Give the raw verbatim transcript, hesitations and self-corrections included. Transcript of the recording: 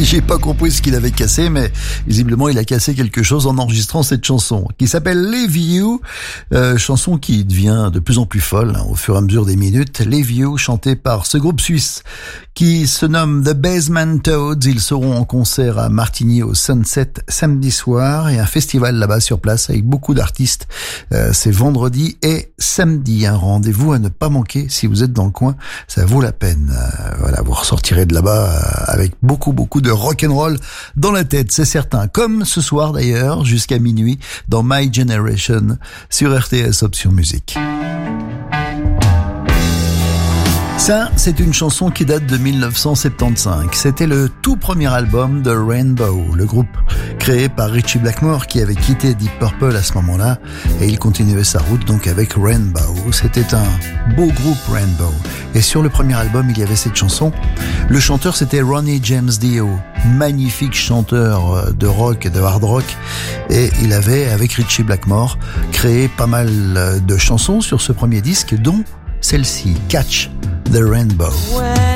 J'ai pas compris ce qu'il avait cassé, mais visiblement il a cassé quelque chose en enregistrant cette chanson qui s'appelle Leave You, euh, chanson qui devient de plus en plus folle hein, au fur et à mesure des minutes. Leave You, chanté par ce groupe suisse qui se nomme The Basement Toads. Ils seront en concert à Martigny au Sunset samedi soir et un festival là-bas sur place avec beaucoup d'artistes. Euh, c'est vendredi et samedi. Un rendez-vous à ne pas manquer si vous êtes dans le coin. Ça vaut la peine. Euh, voilà, vous ressortirez de là-bas euh, avec beaucoup, beaucoup de rock'n'roll dans la tête, c'est certain. Comme ce soir d'ailleurs, jusqu'à minuit, dans My Generation sur R T S Option Musique. Ça, c'est une chanson qui date de mille neuf cent soixante-quinze. C'était le tout premier album de Rainbow, le groupe créé par Ritchie Blackmore qui avait quitté Deep Purple à ce moment-là et il continuait sa route donc avec Rainbow. C'était un beau groupe Rainbow. Et sur le premier album, il y avait cette chanson. Le chanteur, c'était Ronnie James Dio, magnifique chanteur de rock et de hard rock. Et il avait, avec Ritchie Blackmore, créé pas mal de chansons sur ce premier disque, dont celle-ci, Catch the Rainbow. When